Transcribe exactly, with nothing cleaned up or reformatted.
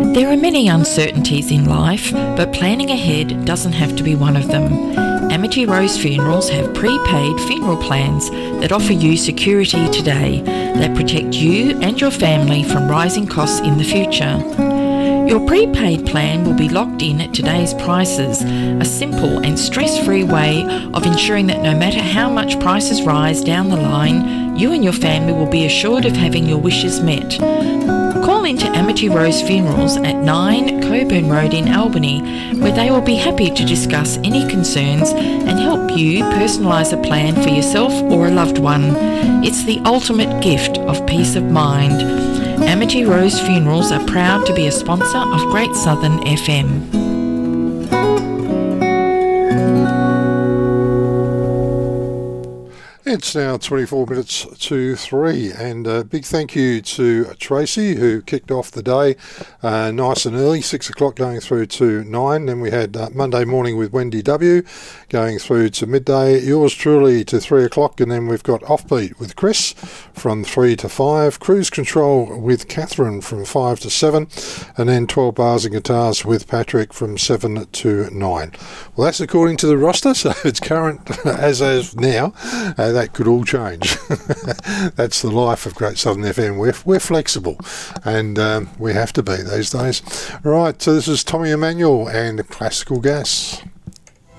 There are many uncertainties in life, but planning ahead doesn't have to be one of them. Amity Rose Funerals have prepaid funeral plans that offer you security today that protect you and your family from rising costs in the future. Your prepaid plan will be locked in at today's prices, a simple and stress-free way of ensuring that no matter how much prices rise down the line, you and your family will be assured of having your wishes met. Call into Amity Rose Funerals at nine Coburn Road in Albany, where they will be happy to discuss any concerns and help you personalise a plan for yourself or a loved one. It's the ultimate gift of peace of mind. Amity Rose Funerals are proud to be a sponsor of Great Southern F M. It's now twenty-four minutes to three, and a big thank you to Tracy, who kicked off the day uh, nice and early, six o'clock going through to nine. Then we had uh, Monday morning with Wendy W going through to midday, yours truly to three o'clock, and then we've got Offbeat with Chris from three to five, Cruise Control with Catherine from five to seven, and then twelve Bars and Guitars with Patrick from seven to nine. Well, that's according to the roster, so it's current as of now. Uh, that could all change. That's the life of Great Southern F M. We're, we're flexible, and um, we have to be these days. Right, so this is Tommy Emmanuel and Classical Gas.